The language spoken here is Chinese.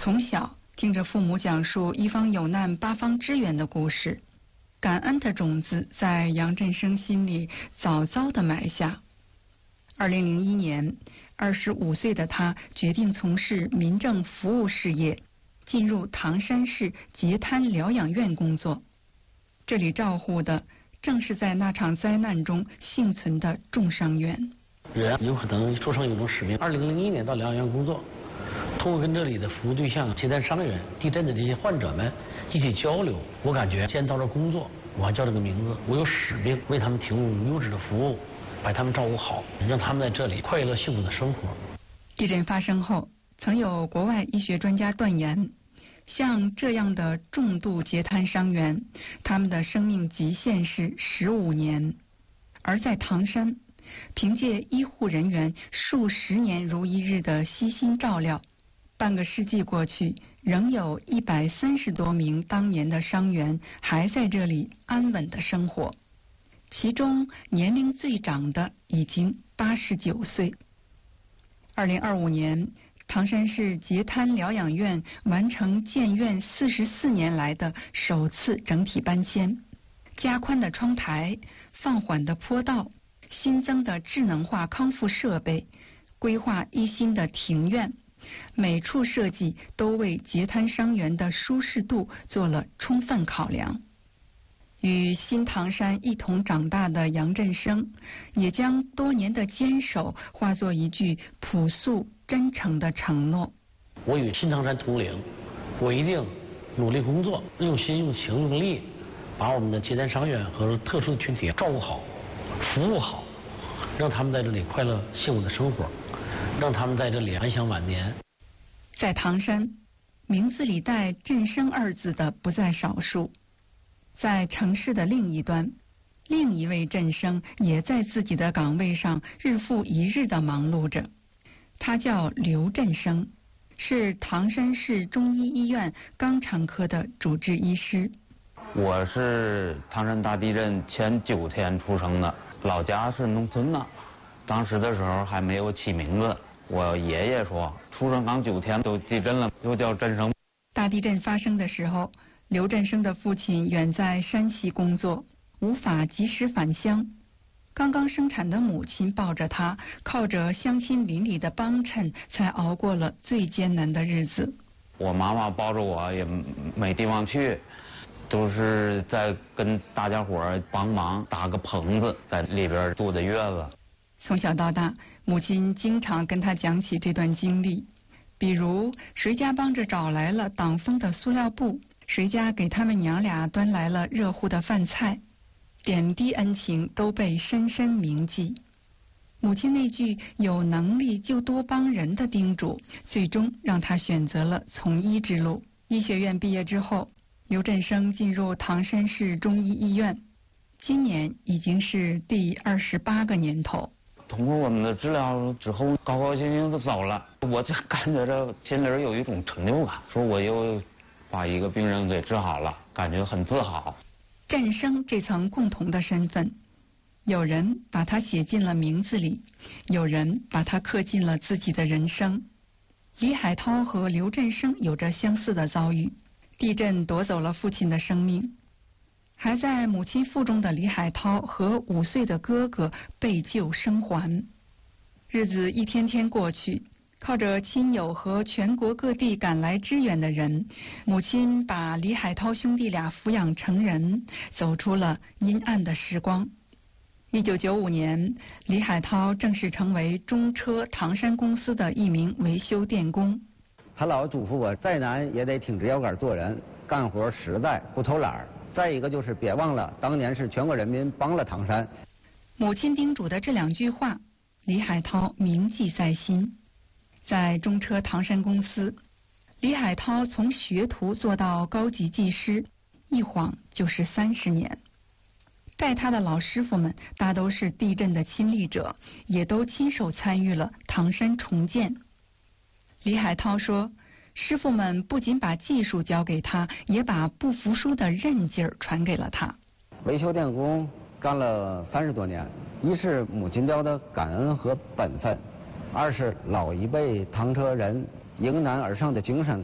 从小听着父母讲述一方有难八方支援的故事，感恩的种子在杨振声心里早早地埋下。2001年，25岁的他决定从事民政服务事业，进入唐山市截瘫疗养院工作。这里照护的正是在那场灾难中幸存的重伤员。 人有可能做成有种使命。2001年到疗养院工作，通过跟这里的服务对象截瘫伤员、地震的这些患者们一起交流，我感觉既然到这工作，我还叫这个名字，我有使命为他们提供优质的服务，把他们照顾好，让他们在这里快乐幸福的生活。 地震发生后，曾有国外医学专家断言，像这样的重度截瘫伤员，他们的生命极限是15年。而在唐山，凭借医护人员数十年如一日的悉心照料，半个世纪过去，仍有130多名当年的伤员还在这里安稳的生活，其中年龄最长的已经89岁。2025年，唐山市截瘫疗养院完成建院44年来的首次整体搬迁，加宽的窗台、放缓的坡道、新增的智能化康复设备、规划一新的庭院，每处设计都为截瘫伤员的舒适度做了充分考量。与新唐山一同长大的杨振声，也将多年的坚守化作一句朴素真诚的承诺。 我与新唐山同龄，我一定努力工作，用心用情用力，把我们的截瘫伤员和特殊的群体照顾好、服务好，让他们在这里快乐幸福的生活，让他们在这里安享晚年。 在唐山，名字里带振声2字的不在少数。在城市的另一端，另一位振声也在自己的岗位上日复一日地忙碌着。他叫刘振声，是唐山市中医医院肛肠科的主治医师。 我是唐山大地震前9天出生的，老家是农村的，当时的时候还没有起名字。我爷爷说，出生刚9天就地震了，又叫振声。 大地震发生的时候，刘振声的父亲远在山西工作，无法及时返乡。刚刚生产的母亲抱着他，靠着乡亲邻里的帮衬，才熬过了最艰难的日子。 我妈妈抱着我也没地方去，都是在跟大家伙帮忙搭个棚子，在里边坐的月子。 从小到大，母亲经常跟他讲起这段经历，比如谁家帮着找来了挡风的塑料布，谁家给他们娘俩端来了热乎的饭菜，点滴恩情都被深深铭记。母亲那句有能力就多帮人的叮嘱，最终让他选择了从医之路。医学院毕业之后，刘振声进入唐山市中医医院，今年已经是第28个年头。 通过我们的治疗之后，高高兴兴的走了，我就感觉着心里有一种成就感，说我又把一个病人给治好了，感觉很自豪。 振声这层共同的身份，有人把它写进了名字里，有人把它刻进了自己的人生。李海涛和刘振声有着相似的遭遇，地震夺走了父亲的生命，还在母亲腹中的李海涛和5岁的哥哥被救生还。日子一天天过去，靠着亲友和全国各地赶来支援的人，母亲把李海涛兄弟俩抚养成人，走出了阴暗的时光。1995年，李海涛正式成为中车唐山公司的一名维修电工。 他老嘱咐我，再难也得挺直腰杆做人，干活实在，不偷懒儿。再一个就是别忘了，当年是全国人民帮了唐山。 母亲叮嘱的这2句话，李海涛铭记在心。在中车唐山公司，李海涛从学徒做到高级技师，一晃就是30年。带他的老师傅们大都是地震的亲历者，也都亲手参与了唐山重建。李海涛说，师傅们不仅把技术教给他，也把不服输的韧劲儿传给了他。 维修电工干了30多年，一是母亲教的感恩和本分，二是老一辈唐车人迎难而上的精神